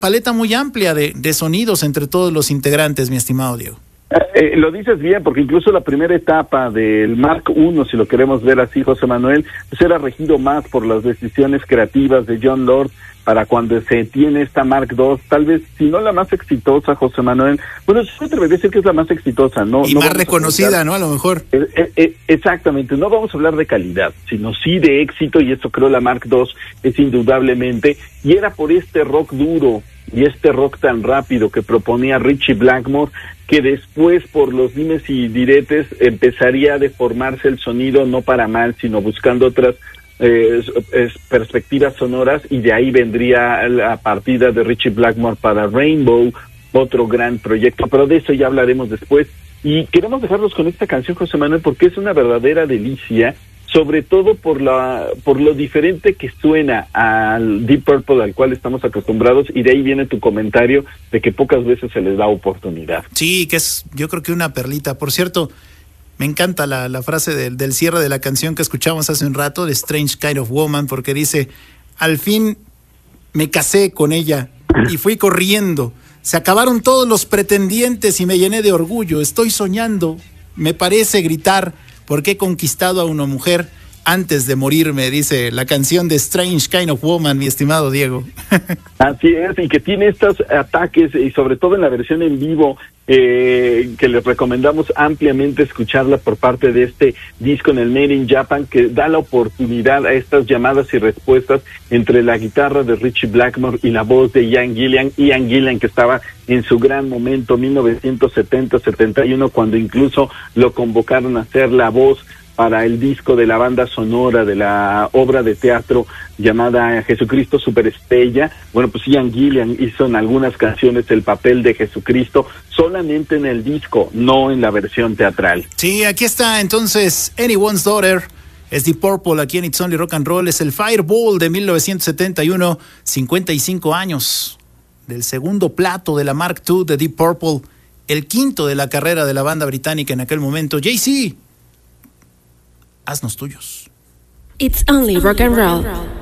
paleta muy amplia de sonidos entre todos los integrantes, mi estimado Diego. Lo dices bien, porque incluso la primera etapa del Mark I, si lo queremos ver así, José Manuel, pues era regido más por las decisiones creativas de Jon Lord. Para cuando se tiene esta Mark II, tal vez, si no la más exitosa, José Manuel, bueno, yo me atrevería a decir que es la más exitosa, ¿no? Y no más reconocida, ¿no? A lo mejor. Exactamente, no vamos a hablar de calidad, sino sí de éxito, y eso creo la Mark II es indudablemente, y era por este rock duro y este rock tan rápido que proponía Ritchie Blackmore, que después por los dimes y diretes empezaría a deformarse el sonido, no para mal, sino buscando otras perspectivas sonoras, y de ahí vendría la partida de Ritchie Blackmore para Rainbow, otro gran proyecto, pero de eso ya hablaremos después. Y queremos dejarlos con esta canción, José Manuel, porque es una verdadera delicia, sobre todo por lo diferente que suena al Deep Purple al cual estamos acostumbrados, y de ahí viene tu comentario de que pocas veces se les da oportunidad. Sí, que es, yo creo que una perlita. Por cierto, me encanta la frase del cierre de la canción que escuchamos hace un rato, de Strange Kind of Woman, porque dice, al fin me casé con ella y fui corriendo. Se acabaron todos los pretendientes y me llené de orgullo. Estoy soñando, me parece gritar, porque he conquistado a una mujer antes de morirme, dice la canción de Strange Kind of Woman, mi estimado Diego. Así es, y que tiene estos ataques, y sobre todo en la versión en vivo, que les recomendamos ampliamente escucharla por parte de este disco en el Made in Japan, que da la oportunidad a estas llamadas y respuestas entre la guitarra de Ritchie Blackmore y la voz de Ian Gillan, que estaba en su gran momento, 1970-71, cuando incluso lo convocaron a hacer la voz para el disco de la banda sonora de la obra de teatro llamada Jesucristo Superestrella. Bueno, pues Ian Gillan hizo en algunas canciones el papel de Jesucristo, solamente en el disco, no en la versión teatral. Sí, aquí está entonces Anyone's Daughter, es Deep Purple aquí en It's Only Rock and Roll, es el Fireball de 1971, 55 años del segundo plato de la Mark II de Deep Purple, el quinto de la carrera de la banda británica en aquel momento. Jay-Z, haznos tuyos. It's Only Rock and Roll.